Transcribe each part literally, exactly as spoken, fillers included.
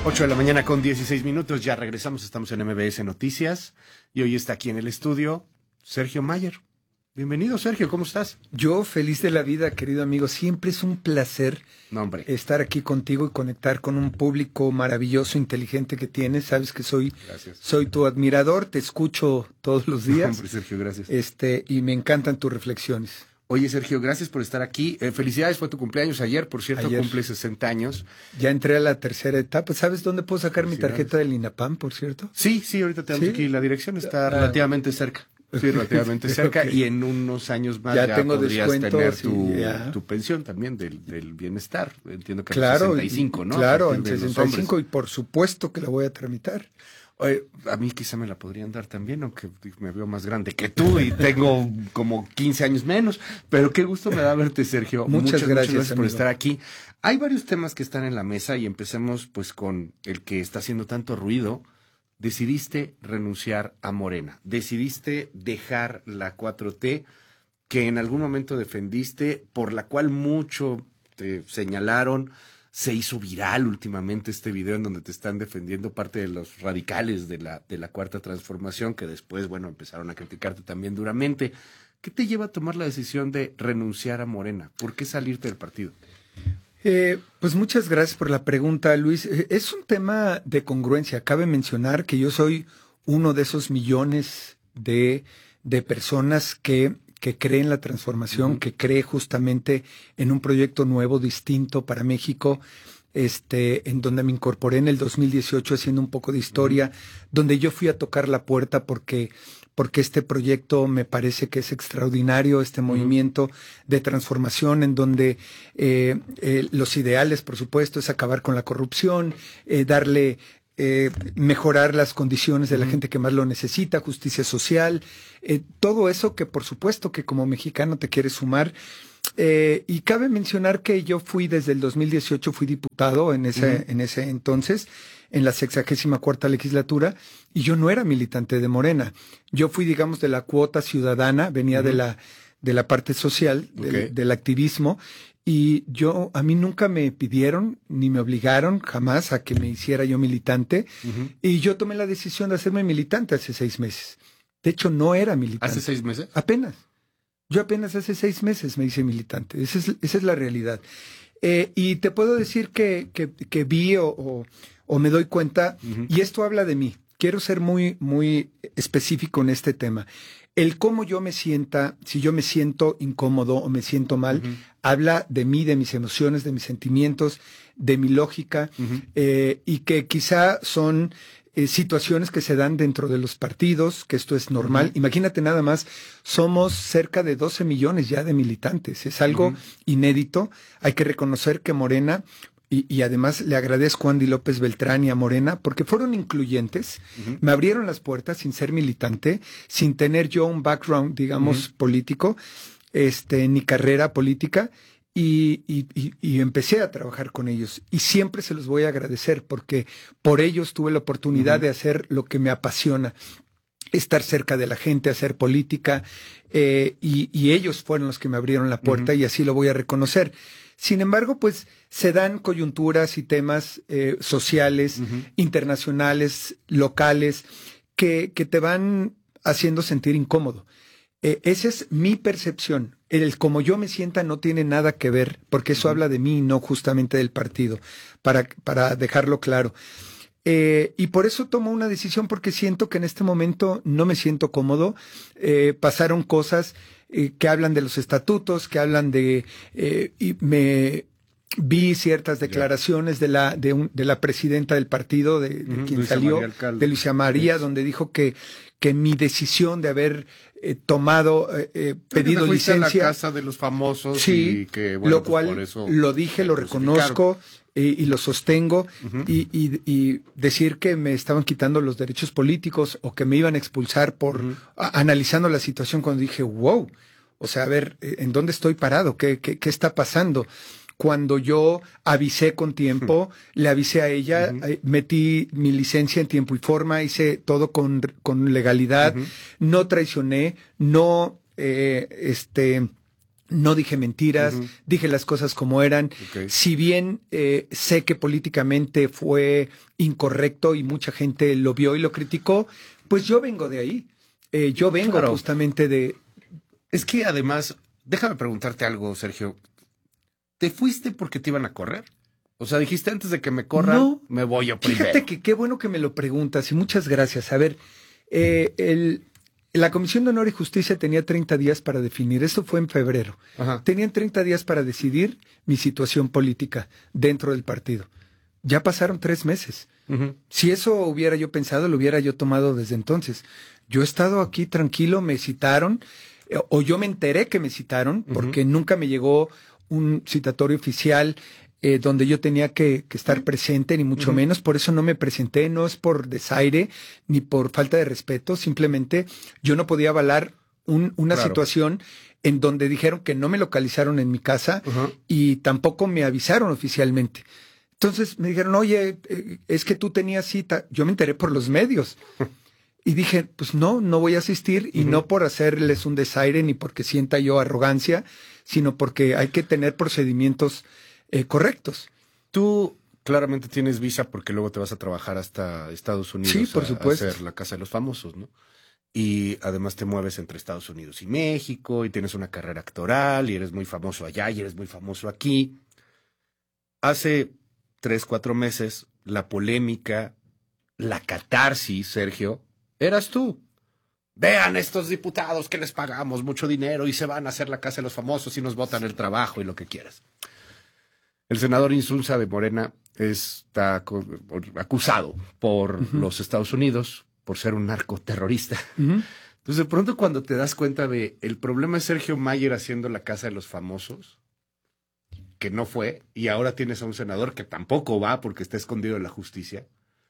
ocho de la mañana con dieciséis minutos, ya regresamos, estamos en M B S Noticias y hoy está aquí en el estudio Sergio Mayer. Bienvenido, Sergio, ¿cómo estás? Yo feliz de la vida, querido amigo. Siempre es un placer no, hombre. estar aquí contigo y conectar con un público maravilloso, inteligente que tienes. Sabes que soy, soy tu admirador, te escucho todos los días. Hombre, Sergio, gracias. Este, y me encantan tus reflexiones. Oye, Sergio, gracias por estar aquí. Eh, felicidades, fue tu cumpleaños ayer, por cierto, ayer. Cumple sesenta años. Ya entré a la tercera etapa. ¿Sabes dónde puedo sacar mi tarjeta del INAPAM, por cierto? Sí, sí, ahorita te damos ¿Sí? aquí. La dirección está ah. relativamente cerca. Sí, relativamente cerca, okay. Y en unos años más ya, ya tengo podrías tener tu, sí, tu pensión también del, del bienestar. Entiendo que claro, en sesenta y cinco, ¿no? Claro, en sesenta y cinco y por supuesto que la voy a tramitar. Oye, a mí quizá me la podrían dar también, aunque me veo más grande que tú y tengo como quince años menos, pero qué gusto me da verte, Sergio. Muchas, muchas gracias, muchas gracias por amigo. estar aquí. Hay varios temas que están en la mesa y empecemos pues con el que está haciendo tanto ruido. Decidiste renunciar a Morena, decidiste dejar la cuatro T que en algún momento defendiste, por la cual mucho te señalaron, se hizo viral últimamente este video en donde te están defendiendo parte de los radicales de la, de la Cuarta Transformación, que después, bueno, empezaron a criticarte también duramente. ¿Qué te lleva a tomar la decisión de renunciar a Morena? ¿Por qué salirte del partido? Eh, pues muchas gracias por la pregunta, Luis. Eh, es un tema de congruencia. Cabe mencionar que yo soy uno de esos millones de, de personas que, que creen la transformación, uh-huh. que cree justamente en un proyecto nuevo, distinto para México, este, en donde me incorporé en el dos mil dieciocho haciendo un poco de historia, uh-huh. donde yo fui a tocar la puerta porque... porque este proyecto me parece que es extraordinario, este uh-huh. movimiento de transformación en donde eh, eh, los ideales, por supuesto, es acabar con la corrupción, eh, darle, eh, mejorar las condiciones de la uh-huh. gente que más lo necesita, justicia social, eh, todo eso que por supuesto que como mexicano te quieres sumar. Eh, y cabe mencionar que yo fui desde el dos mil dieciocho, fui diputado en ese, uh-huh. en ese entonces, en la sexagésima cuarta legislatura, y yo no era militante de Morena. Yo fui, digamos, de la cuota ciudadana, venía uh-huh. de la de la parte social, okay. del, del activismo, y yo, a mí nunca me pidieron, ni me obligaron jamás a que me hiciera yo militante, uh-huh. y yo tomé la decisión de hacerme militante hace seis meses. De hecho, no era militante. ¿Hace seis meses? Apenas. Yo apenas hace seis meses me hice militante. Esa es, esa es la realidad. Eh, y te puedo decir que, que, que vi o, o, o me doy cuenta, uh-huh. y esto habla de mí. Quiero ser muy, muy específico en este tema. El cómo yo me sienta, si yo me siento incómodo o me siento mal, uh-huh. habla de mí, de mis emociones, de mis sentimientos, de mi lógica, uh-huh. eh, y que quizá son... Eh, situaciones que se dan dentro de los partidos, que esto es normal. Uh-huh. Imagínate nada más, somos cerca de doce millones ya de militantes. Es algo uh-huh. inédito. Hay que reconocer que Morena, y, y además le agradezco a Andy López Beltrán y a Morena, porque fueron incluyentes, uh-huh. me abrieron las puertas sin ser militante, sin tener yo un background, digamos, uh-huh. político, este, ni carrera política. Y, y, y, y empecé a trabajar con ellos y siempre se los voy a agradecer porque por ellos tuve la oportunidad uh-huh. de hacer lo que me apasiona, estar cerca de la gente, hacer política, eh, y, y ellos fueron los que me abrieron la puerta uh-huh. y así lo voy a reconocer. Sin embargo, pues se dan coyunturas y temas eh, sociales, uh-huh. internacionales, locales, que, que te van haciendo sentir incómodo. Eh, esa es mi percepción. El como yo me sienta no tiene nada que ver, porque eso uh-huh. habla de mí, no justamente del partido, para, para dejarlo claro. Eh, y por eso tomo una decisión, porque siento que en este momento no me siento cómodo. Eh, pasaron cosas eh, que hablan de los estatutos, que hablan de... Eh, y me... Vi ciertas declaraciones de la de, un, de la presidenta del partido, de, de uh-huh, quien Luisa salió, de Luisa María, sí. donde dijo que, que mi decisión de haber eh, tomado, eh, eh, pedido licencia... a la casa de los famosos, sí, y que, bueno, lo pues cual por eso lo dije, lo reconozco eh, y lo sostengo, uh-huh. y, y, y decir que me estaban quitando los derechos políticos o que me iban a expulsar por uh-huh. a, analizando la situación, cuando dije, wow, o sea, a ver, ¿en dónde estoy parado? ¿Qué, qué, qué está pasando? Cuando yo avisé con tiempo, uh-huh. le avisé a ella, uh-huh. metí mi licencia en tiempo y forma, hice todo con, con legalidad, uh-huh. no traicioné, no, eh, este, no dije mentiras, Uh-huh. dije las cosas como eran. Okay. Si bien eh, sé que políticamente fue incorrecto y mucha gente lo vio y lo criticó, pues yo vengo de ahí. Eh, yo vengo Claro. justamente de... Es que además, déjame preguntarte algo, Sergio. ¿Te fuiste porque te iban a correr? O sea, dijiste antes de que me corran, No. me voy yo primero. Fíjate que qué bueno que me lo preguntas y muchas gracias. A ver, eh, el, la Comisión de Honor y Justicia tenía treinta días para definir, eso fue en febrero. Ajá. Tenían treinta días para decidir mi situación política dentro del partido. Ya pasaron tres meses. Uh-huh. Si eso hubiera yo pensado, lo hubiera yo tomado desde entonces. Yo he estado aquí tranquilo, me citaron, eh, o yo me enteré que me citaron, Ujú. porque nunca me llegó un citatorio oficial eh, donde yo tenía que, que estar presente, ni mucho Ujú. menos. Por eso no me presenté, no es por desaire, ni por falta de respeto. Simplemente yo no podía avalar un- una Claro. situación en donde dijeron que no me localizaron en mi casa Ajá. y tampoco me avisaron oficialmente. Entonces me dijeron, oye, eh, es que tú tenías cita. Yo me enteré por los medios. Y dije, pues no, no voy a asistir, y Ujú. no por hacerles un desaire ni porque sienta yo arrogancia, sino porque hay que tener procedimientos eh, correctos. Tú claramente tienes visa porque luego te vas a trabajar hasta Estados Unidos. Sí, por a- supuesto. A hacer la Casa de los Famosos, ¿no? Y además te mueves entre Estados Unidos y México y tienes una carrera actoral y eres muy famoso allá y eres muy famoso aquí. Hace tres, cuatro meses, la polémica, la catarsis, Sergio, eras tú. Vean estos diputados que les pagamos mucho dinero y se van a hacer la Casa de los Famosos y nos botan el trabajo y lo que quieras. El senador Insulza de Morena está co- acusado por Ujú. los Estados Unidos por ser un narcoterrorista. Ujú. Entonces, de pronto, cuando te das cuenta de el problema es Sergio Mayer haciendo la Casa de los Famosos, que no fue, y ahora tienes a un senador que tampoco va porque está escondido en la justicia,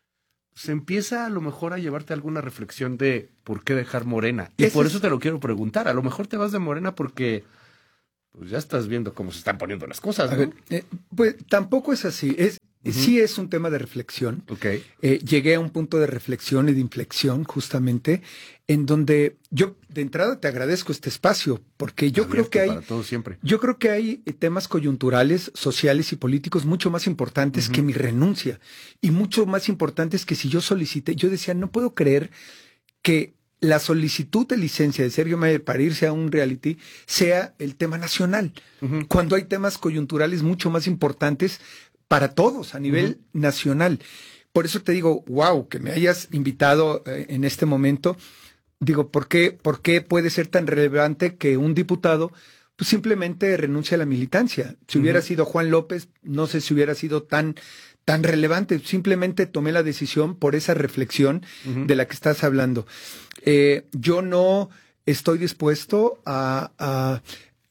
se empieza a lo mejor a llevarte alguna reflexión de por qué dejar Morena. Y Ese por es- eso te lo quiero preguntar. A lo mejor te vas de Morena porque pues, ya estás viendo cómo se están poniendo las cosas, A ¿no? ver, eh, pues tampoco es así. Es, Ujú. Sí es un tema de reflexión. Ok. Eh, llegué a un punto de reflexión y de inflexión, justamente, en donde yo de entrada te agradezco este espacio, porque yo creo Abierto que hay... para todo siempre. Yo creo que hay temas coyunturales, sociales y políticos mucho más importantes Ujú. que mi renuncia, y mucho más importantes que si yo solicité. Yo decía, no puedo creer que la solicitud de licencia de Sergio Mayer para irse a un reality sea el tema nacional, Ujú. cuando hay temas coyunturales mucho más importantes para todos a nivel nacional. Por eso te digo, wow, que me hayas invitado eh, en este momento. Digo, ¿por qué, por qué puede ser tan relevante que un diputado pues simplemente renuncie a la militancia? Si hubiera Ujú. sido Juan López, no sé si hubiera sido tan, tan relevante. Simplemente tomé la decisión por esa reflexión Ujú. de la que estás hablando. Eh, yo no estoy dispuesto a... a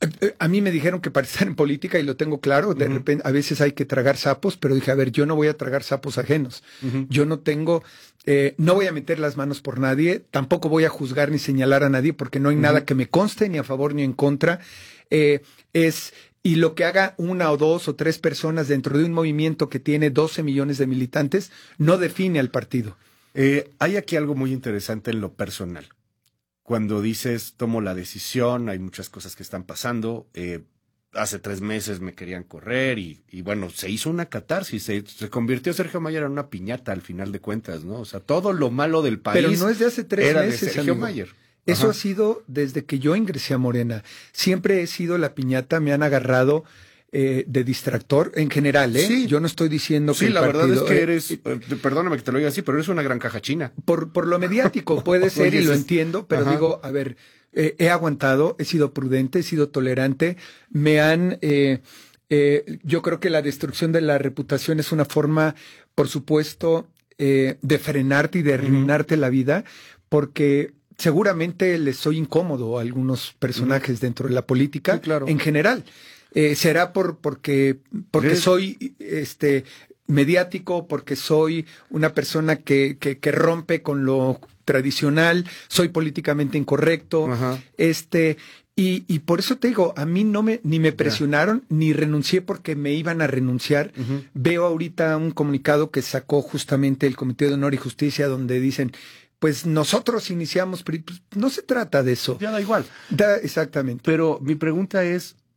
a mí me dijeron que para estar en política, y lo tengo claro, de Ujú. repente a veces hay que tragar sapos, pero dije, a ver, yo no voy a tragar sapos ajenos. Ujú. Yo no tengo, eh, no voy a meter las manos por nadie, tampoco voy a juzgar ni señalar a nadie, porque no hay Ujú. nada que me conste, ni a favor ni en contra. Eh, es, y lo que haga una o dos o tres personas dentro de un movimiento que tiene doce millones de militantes, no define al partido. Eh, hay aquí algo muy interesante en lo personal. Cuando dices, tomo la decisión, hay muchas cosas que están pasando. Eh, hace tres meses me querían correr y, y bueno, se hizo una catarsis. Se, se convirtió Sergio Mayer en una piñata al final de cuentas, ¿no? O sea, todo lo malo del país Pero no es de hace tres era meses, de Sergio amigo. Mayer. Eso Ajá. ha sido desde que yo ingresé a Morena. Siempre he sido la piñata, me han agarrado eh, de distractor en general, ¿eh? Sí. Yo no estoy diciendo que Sí, el la verdad es partido, que eh, eres, eh, perdóname que te lo diga así, pero eres una gran caja china. Por, por lo mediático puede ser, Oye, y lo eso es- entiendo, pero Ajá. digo, a ver, eh, he aguantado, he sido prudente, he sido tolerante, me han... eh, eh, yo creo que la destrucción de la reputación es una forma, por supuesto, eh, de frenarte y de arruinarte la vida, porque seguramente les soy incómodo a algunos personajes dentro de la política, Sí, claro. en general. Eh, será por porque porque Eres- soy este mediático, porque soy una persona que, que, que rompe con lo tradicional, soy políticamente incorrecto, Ajá. este, y, y por eso te digo, a mí no me, ni me presionaron, ni renuncié porque me iban a renunciar. Ujú. Veo ahorita un comunicado que sacó justamente el Comité de Honor y Justicia, donde dicen, pues nosotros iniciamos, pri- pues, no se trata de eso. Ya da igual. Da, exactamente. Pero mi pregunta es,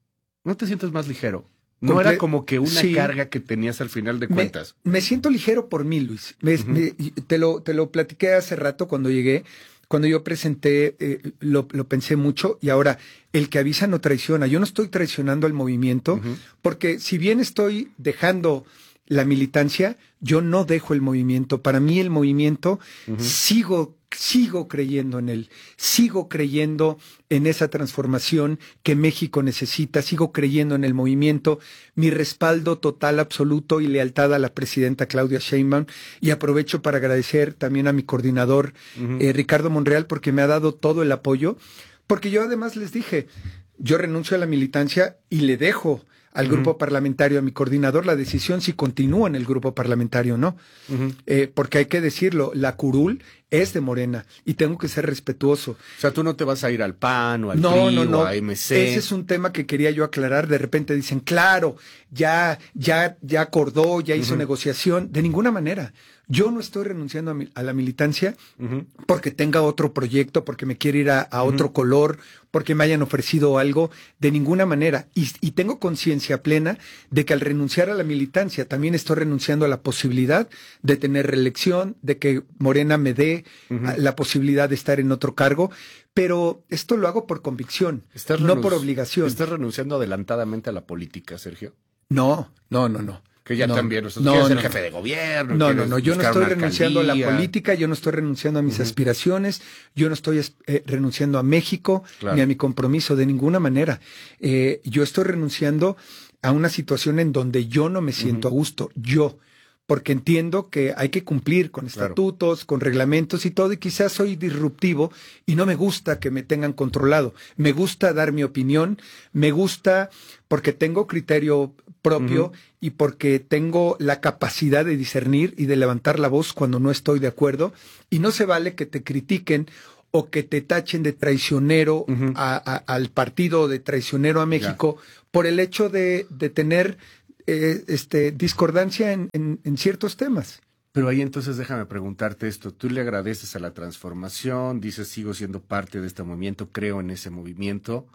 ¿No te sientes más ligero? No Comple- era como que una sí. carga que tenías al final de cuentas. Me, me siento ligero por mí, Luis. Me, Ujú. me, te, lo, te lo platiqué hace rato cuando llegué. Cuando yo presenté, eh, lo, lo pensé mucho. Y ahora, el que avisa no traiciona. Yo no estoy traicionando al movimiento, Ujú. porque si bien estoy dejando la militancia, yo no dejo el movimiento. Para mí el movimiento, Ujú. sigo, sigo creyendo en él, sigo creyendo en esa transformación que México necesita, sigo creyendo en el movimiento, mi respaldo total, absoluto y lealtad a la presidenta Claudia Sheinbaum, y aprovecho para agradecer también a mi coordinador, Ujú. eh, Ricardo Monreal, porque me ha dado todo el apoyo, porque yo además les dije, yo renuncio a la militancia y le dejo al Ujú. grupo parlamentario, a mi coordinador, la decisión si continúa en el grupo parlamentario o no. Ujú. Eh, porque hay que decirlo, la curul es de Morena y tengo que ser respetuoso. O sea, tú no te vas a ir al P A N o al No, P R I no, o no. a M C. Ese es un tema que quería yo aclarar. De repente dicen, claro, ya, ya, ya acordó, ya hizo Ujú. negociación. De ninguna manera. Yo no estoy renunciando a, mi- a la militancia Ujú. porque tenga otro proyecto, porque me quiera ir a, a otro Ujú. color, porque me hayan ofrecido algo, de ninguna manera. Y, y tengo conciencia plena de que al renunciar a la militancia también estoy renunciando a la posibilidad de tener reelección, de que Morena me dé Ujú. a- la posibilidad de estar en otro cargo, pero esto lo hago por convicción, Estás no renunci- por obligación. Estás renunciando adelantadamente a la política, Sergio. No, no, no, no. Que ya No, también, o sea, no, quieres ser no, jefe no. de gobierno. No, no, quieres no, yo no buscar estoy una renunciando a la alcaldía. política, yo no estoy renunciando a mis Ujú. aspiraciones, yo no estoy eh, renunciando a México, Claro. ni a mi compromiso de ninguna manera. Eh, yo estoy renunciando a una situación en donde yo no me siento Ujú. a gusto, yo, porque entiendo que hay que cumplir con Claro. estatutos, con reglamentos y todo, y quizás soy disruptivo y no me gusta que me tengan controlado. Me gusta dar mi opinión, me gusta porque tengo criterio propio Ujú. y porque tengo la capacidad de discernir y de levantar la voz cuando no estoy de acuerdo. Y no se vale que te critiquen o que te tachen de traicionero Ujú. a- a- al partido, de traicionero a México, por el hecho de, de tener eh, este, discordancia en, en- en ciertos temas. Pero ahí entonces déjame preguntarte esto. Tú le agradeces a la transformación, dices sigo siendo parte de este movimiento, creo en ese movimiento.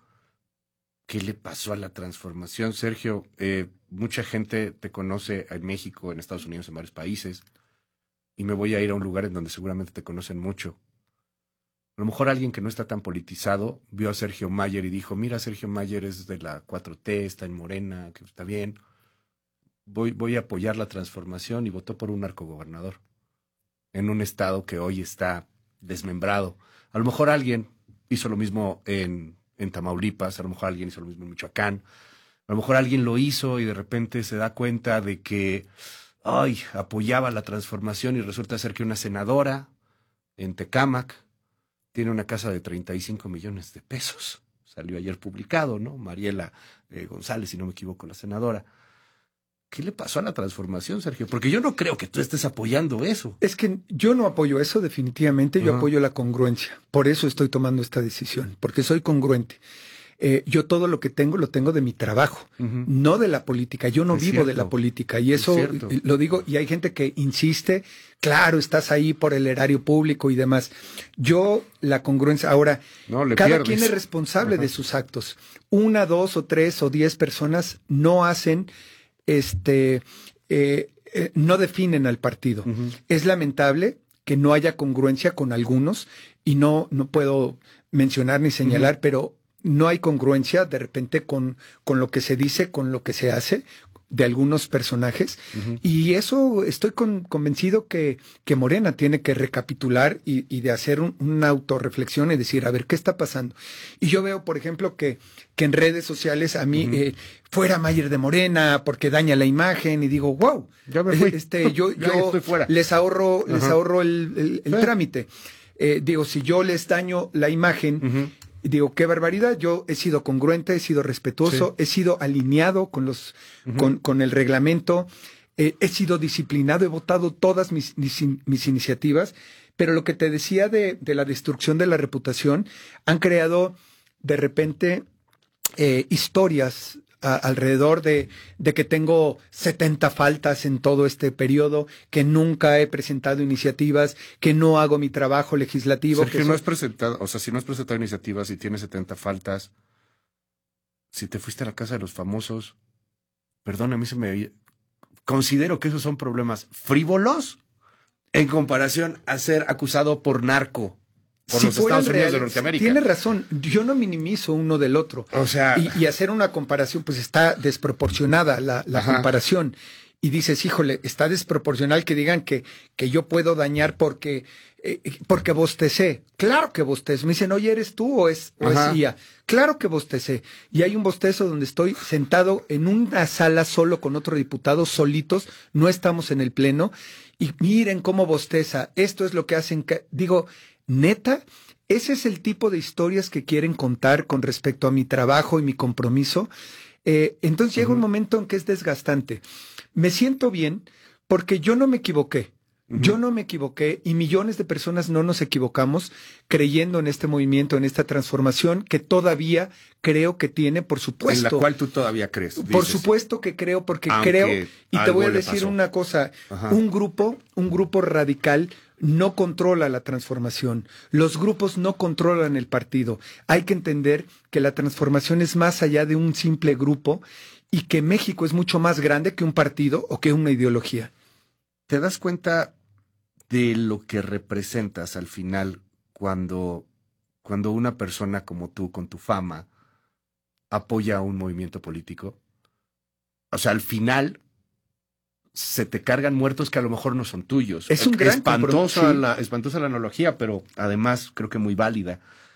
¿Qué le pasó a la transformación, Sergio? Eh, mucha gente te conoce en México, en Estados Unidos, en varios países, y me voy a ir a un lugar en donde seguramente te conocen mucho. A lo mejor alguien que no está tan politizado vio a Sergio Mayer y dijo, mira, Sergio Mayer es de la cuatro T, está en Morena, que está bien. Voy, voy a apoyar la transformación y votó por un narcogobernador en un estado que hoy está desmembrado. A lo mejor alguien hizo lo mismo en, en Tamaulipas, a lo mejor alguien hizo lo mismo en Michoacán, a lo mejor alguien lo hizo y de repente se da cuenta de que ay, apoyaba la transformación y resulta ser que una senadora en Tecámac tiene una casa de treinta y cinco millones de pesos. Salió ayer publicado, ¿no? Mariela eh, González, si no me equivoco, la senadora. ¿Qué le pasó a la transformación, Sergio? Porque yo no creo que tú estés apoyando eso. Es que yo no apoyo eso definitivamente, yo Ajá. apoyo la congruencia. Por eso estoy tomando esta decisión, porque soy congruente. Eh, yo todo lo que tengo lo tengo de mi trabajo, Ujú. no de la política. Yo no Es vivo de cierto. la política y Es eso cierto. eh, lo digo y hay gente que insiste, claro, estás ahí por el erario público y demás. Yo la congruencia, ahora, No, le cada pierdes. quien es responsable Ajá. de sus actos. Una, dos o tres o diez personas no hacen, este, eh, eh, no definen al partido. Ujú. Es lamentable que no haya congruencia con algunos y no, no puedo mencionar ni señalar, Ujú. pero no hay congruencia de repente con, con lo que se dice, con lo que se hace de algunos personajes. Ujú. Y eso estoy con- convencido que, que Morena tiene que recapitular y, y de hacer un- una autorreflexión y decir, a ver, ¿qué está pasando? Y yo veo, por ejemplo, que, que en redes sociales a mí, Ujú. eh, fuera Mayer de Morena porque daña la imagen y digo, wow, Ya me fui. este, yo, Ya yo estoy fuera. les ahorro, les Ajá. ahorro el, el- el Sí. trámite. Eh, digo, si yo les daño la imagen, Ujú. digo, qué barbaridad, yo he sido congruente, he sido respetuoso, he sido alineado con los, Ujú. con, con el reglamento, eh, he sido disciplinado, he votado todas mis, mis, in- mis iniciativas, pero lo que te decía de, de la destrucción de la reputación, han creado de repente eh, historias a- alrededor de, de que tengo setenta faltas en todo este periodo, que nunca he presentado iniciativas, que no hago mi trabajo legislativo. Sergio, que no soy- has presentado, o sea, si no has presentado iniciativas y tienes setenta faltas, si te fuiste a la casa de los famosos, perdón, a mí se me... Considero que esos son problemas frívolos en comparación a ser acusado por narco por si los Estados Unidos real, de Norteamérica. Tiene razón, yo no minimizo uno del otro. O sea... Y, y hacer una comparación, pues está desproporcionada la, la comparación. Y dices, híjole, está desproporcional que digan que, que yo puedo dañar porque, eh, porque bostecé. Claro que bostezo. Me dicen, oye, ¿eres tú o es, o es I A? Claro que bostecé. Y hay un bostezo donde estoy sentado en una sala solo con otro diputado, solitos, no estamos en el pleno. Y miren cómo bosteza. Esto es lo que hacen. Que, digo, neta, ese es el tipo de historias que quieren contar con respecto a mi trabajo y mi compromiso. Eh, entonces llega uh-huh. un momento en que es desgastante. Me siento bien porque yo no me equivoqué. Uh-huh. Yo no me equivoqué y millones de personas no nos equivocamos creyendo en este movimiento, en esta transformación que todavía creo que tiene, por supuesto. En la cual tú todavía crees. Dices. Por supuesto que creo, porque Aunque creo, y te voy a decir una cosa, Ajá. un grupo, un grupo radical no controla la transformación. Los grupos no controlan el partido. Hay que entender que la transformación es más allá de un simple grupo y que México es mucho más grande que un partido o que una ideología. ¿Te das cuenta de lo que representas al final cuando, cuando una persona como tú, con tu fama, apoya a un movimiento político? O sea, al final se te cargan muertos que a lo mejor no son tuyos. Es un gran espantosa la, espantosa la analogía, pero además creo que muy válida.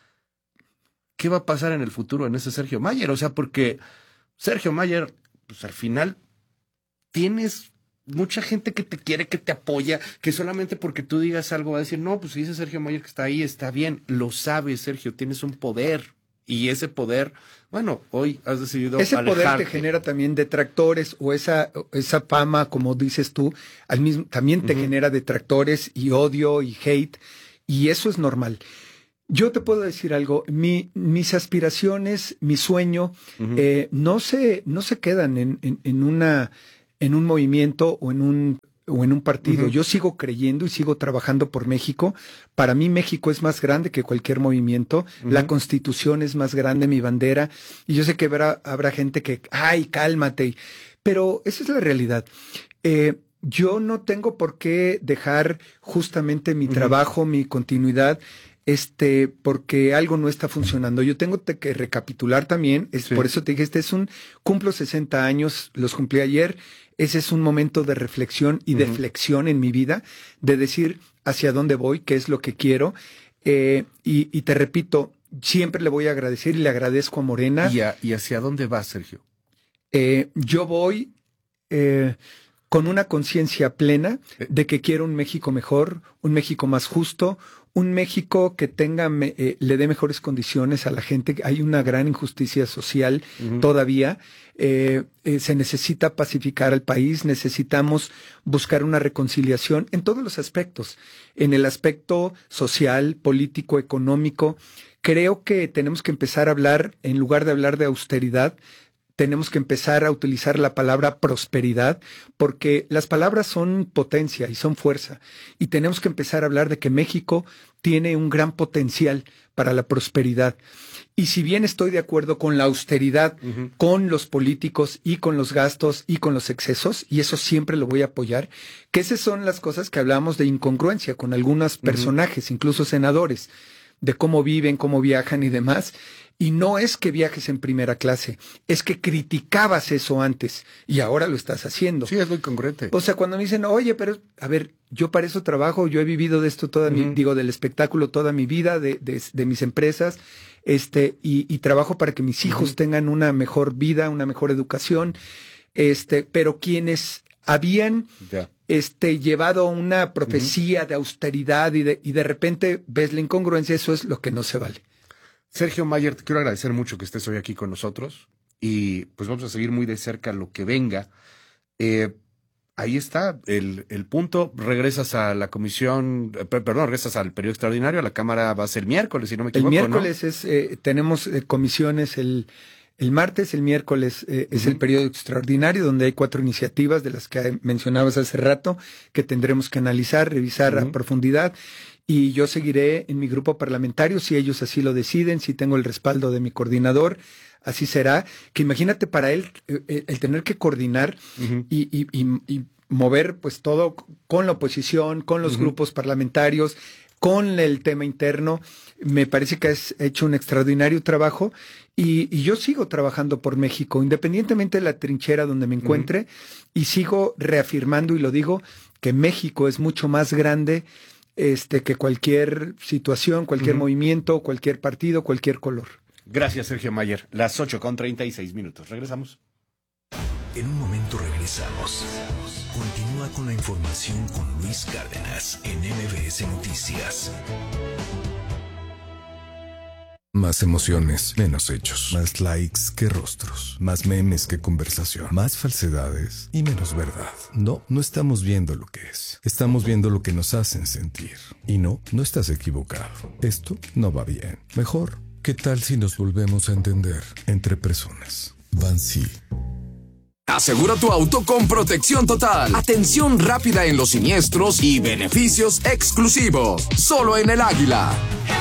¿Qué va a pasar en el futuro en ese Sergio Mayer? O sea, porque Sergio Mayer, pues al final tienes mucha gente que te quiere, que te apoya, que solamente porque tú digas algo va a decir, no, pues si dice Sergio Mayer que está ahí, está bien. Lo sabes, Sergio, tienes un poder. Y ese poder, bueno, hoy has decidido Ese alejarte. poder te genera también detractores o esa, esa fama, como dices tú, al mismo, también te uh-huh. genera detractores y odio y hate. Y eso es normal. Yo te puedo decir algo, mi, mis aspiraciones, mi sueño, uh-huh. eh, no se, no se quedan en, en, en una, en un movimiento o en un, o en un partido. Uh-huh. Yo sigo creyendo y sigo trabajando por México. Para mí México es más grande que cualquier movimiento. Uh-huh. La Constitución es más grande, mi bandera. Y yo sé que habrá, habrá gente que, ay, cálmate. Pero esa es la realidad. Eh, yo no tengo por qué dejar justamente mi uh-huh. trabajo, mi continuidad, este, porque algo no está funcionando. Yo tengo que recapitular también, es sí. por eso te dije, este es un, cumplo sesenta años, los cumplí ayer, ese es un momento de reflexión y uh-huh. de flexión en mi vida, de decir hacia dónde voy, qué es lo que quiero, eh, y, y te repito, siempre le voy a agradecer y le agradezco a Morena. ¿Y, a, y hacia dónde vas, Sergio? Eh, yo voy eh, con una conciencia plena de que quiero un México mejor, un México más justo, un México que tenga, eh, le dé mejores condiciones a la gente. Hay una gran injusticia social uh-huh. todavía. Eh, eh, se necesita pacificar al país, necesitamos buscar una reconciliación en todos los aspectos. En el aspecto social, político, económico. Creo que tenemos que empezar a hablar, en lugar de hablar de austeridad, tenemos que empezar a utilizar la palabra prosperidad, porque las palabras son potencia y son fuerza. Y tenemos que empezar a hablar de que México tiene un gran potencial para la prosperidad. Y si bien estoy de acuerdo con la austeridad, uh-huh. con los políticos y con los gastos y con los excesos, y eso siempre lo voy a apoyar, que esas son las cosas que hablamos de incongruencia con algunos personajes, uh-huh. incluso senadores, de cómo viven, cómo viajan y demás. Y no es que viajes en primera clase, es que criticabas eso antes y ahora lo estás haciendo. Sí, es muy congruente. O sea, cuando me dicen, oye, pero, a ver, yo para eso trabajo, yo he vivido de esto toda uh-huh. mi, digo, del espectáculo toda mi vida, de, de, de mis empresas, este, y, y trabajo para que mis hijos uh-huh. tengan una mejor vida, una mejor educación, este, pero quienes habían yeah. este, llevado una profecía uh-huh. de austeridad y de, y de repente ves la incongruencia, eso es lo que no se vale. Sergio Mayer, te quiero agradecer mucho que estés hoy aquí con nosotros y pues vamos a seguir muy de cerca lo que venga. Eh, ahí está el, el punto. Regresas a la comisión, eh, perdón, regresas al periodo extraordinario. La Cámara va a ser miércoles, si no me equivoco. El miércoles ¿no? es, eh, tenemos eh, comisiones el, El martes, el miércoles eh, es uh-huh. el periodo extraordinario, donde hay cuatro iniciativas de las que mencionabas hace rato, que tendremos que analizar, revisar uh-huh. a profundidad. Y yo seguiré en mi grupo parlamentario, si ellos así lo deciden, si tengo el respaldo de mi coordinador, así será. Que imagínate para él eh, el tener que coordinar uh-huh. y, y, y, y mover pues todo con la oposición, con los uh-huh. grupos parlamentarios, con el tema interno. Me parece que has hecho un extraordinario trabajo y, y yo sigo trabajando por México, independientemente de la trinchera donde me encuentre, uh-huh. y sigo reafirmando, y lo digo, que México es mucho más grande este, que cualquier situación, cualquier uh-huh. movimiento, cualquier partido, cualquier color. Gracias, Sergio Mayer. Las ocho con treinta y seis minutos. Regresamos. En un momento regresamos. Continúa con la información con Luis Cárdenas en M B S Noticias. Más emociones, menos hechos. Más likes que rostros. Más memes que conversación. Más falsedades y menos verdad. No, no estamos viendo lo que es. Estamos viendo lo que nos hacen sentir. Y no, no estás equivocado. Esto no va bien. Mejor, ¿qué tal si nos volvemos a entender entre personas? Bansi. Asegura tu auto con protección total, atención rápida en los siniestros y beneficios exclusivos. Solo en El Águila.